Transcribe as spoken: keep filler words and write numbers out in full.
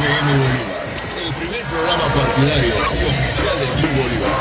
F M Bolívar, el primer programa partidario y oficial del Club Bolívar.